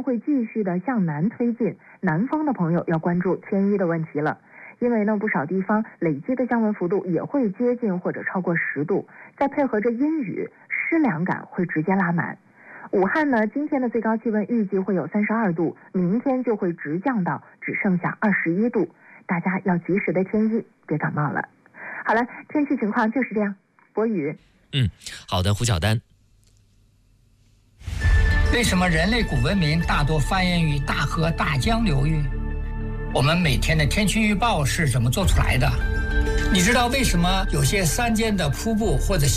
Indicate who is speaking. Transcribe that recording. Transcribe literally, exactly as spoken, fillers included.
Speaker 1: 将会继续的向南推进，南方的朋友要关注天一的问题了。因为呢，不少地方累积的降温幅度也会接近或者超过十度，再配合着阴雨，湿凉感会直接拉满。武汉呢，今天的最高气温预计会有三十二度，明天就会直降到只剩下二十一度，大家要及时的添衣，别感冒了。好了，天气情况就是这样。博宇，
Speaker 2: 嗯，好的，胡晓丹。
Speaker 3: 为什么人类古文明大多繁衍于大河大江流域？我们每天的天气预报是怎么做出来的？你知道为什么有些山间的瀑布或者